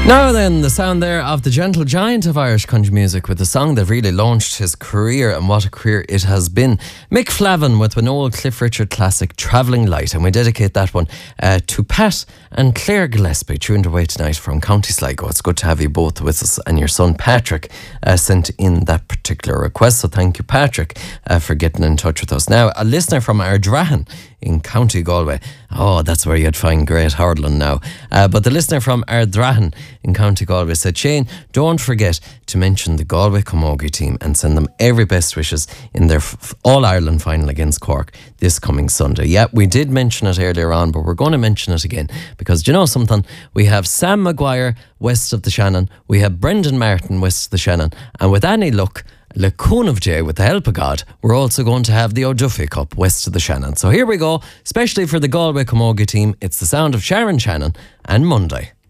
Now then, the sound there of the gentle giant of Irish country music with the song that really launched his career, and what a career it has been. Mick Flavin with an old Cliff Richard classic, Travelling Light, and we dedicate that one to Pat and Claire Gillespie, tuned away tonight from County Sligo. It's good to have you both with us, and your son Patrick sent in that particular request, so thank you, Patrick, for getting in touch with us. Now, a listener from Ardrahan in County Galway. Oh, that's where you'd find great hurdling now. But the listener from Ardrahan in County Galway said, Shane, don't forget to mention the Galway Camogie team and send them every best wishes in their All-Ireland final against Cork this coming Sunday. Yeah, we did mention it earlier on, but we're going to mention it again because, do you know something? We have Sam Maguire west of the Shannon, we have Brendan Martin west of the Shannon, and with any luck, Lacoon of Jay, with the help of God, we're also going to have the O'Duffy Cup west of the Shannon. So here we go, especially for the Galway Camogie team, it's the sound of Sharon Shannon and Monday.